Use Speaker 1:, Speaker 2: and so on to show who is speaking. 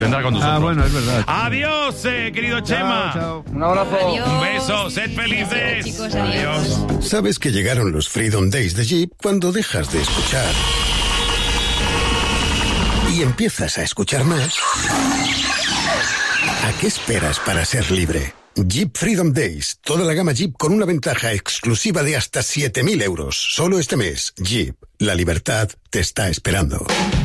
Speaker 1: Vendrá con nosotros.
Speaker 2: Bueno, es verdad.
Speaker 1: Adiós, querido Chema.
Speaker 2: Chao.
Speaker 3: Un abrazo.
Speaker 4: Adiós.
Speaker 1: Un beso, sed felices.
Speaker 4: Chicos, adiós.
Speaker 5: Sabes que llegaron los Freedom Days de Jeep cuando dejas de escuchar y empiezas a escuchar más. ¿A qué esperas para ser libre? Jeep Freedom Days. Toda la gama Jeep con una ventaja exclusiva de hasta 7.000 euros. Solo este mes. Jeep. La libertad te está esperando.